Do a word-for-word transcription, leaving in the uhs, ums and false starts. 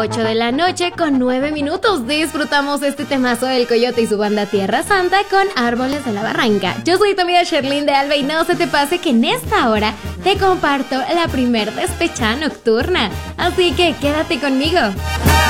ocho de la noche con nueve minutos. Disfrutamos este temazo del Coyote y su banda Tierra Santa con Árboles de la Barranca. Yo soy tu amiga Sherlyn de Alba y no se te pase que en esta hora te comparto la primer despechada nocturna. Así que quédate conmigo.